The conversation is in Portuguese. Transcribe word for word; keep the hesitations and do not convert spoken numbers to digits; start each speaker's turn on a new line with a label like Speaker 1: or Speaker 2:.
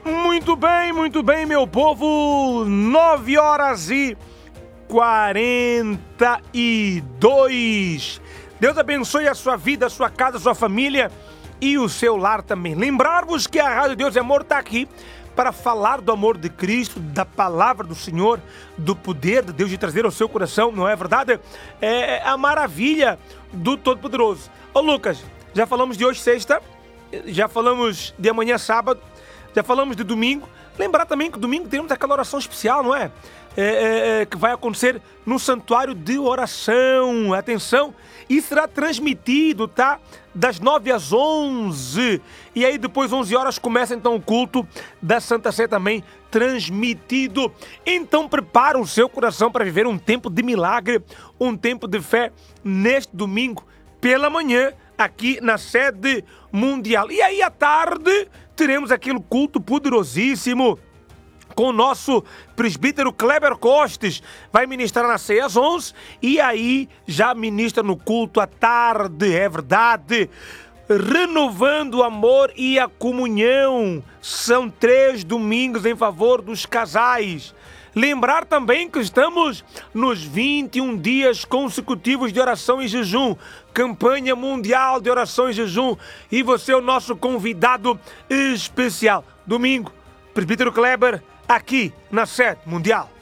Speaker 1: Muito bem, muito bem, meu povo. Nove horas e quarenta e dois. Deus abençoe a sua vida, a sua casa, a sua família e o seu lar também. Lembrar-vos que a Rádio Deus é Amor está aqui para falar do amor de Cristo, da palavra do Senhor, do poder de Deus de trazer ao seu coração, não é verdade? É a maravilha do Todo-Poderoso. Ô Lucas, já falamos de hoje sexta, já falamos de amanhã sábado, já falamos de domingo. Lembrar também que domingo teremos aquela oração especial, não é? É, é, é que vai acontecer no santuário de oração. Atenção! E será transmitido, tá? Das nove às onze. E aí depois, onze horas, começa então o culto da Santa Sé também transmitido. Então prepara o seu coração para viver um tempo de milagre, um tempo de fé neste domingo pela manhã, aqui na sede mundial. E aí à tarde teremos aquele culto poderosíssimo com o nosso presbítero Kleber Costes. Vai ministrar na ceia às onze e aí já ministra no culto à tarde, é verdade. Renovando o amor e a comunhão. São três domingos em favor dos casais. Lembrar também que estamos nos vinte e um dias consecutivos de oração e jejum. Campanha mundial de oração e jejum. E você é o nosso convidado especial. Domingo, presbítero Kleber, aqui na sede mundial.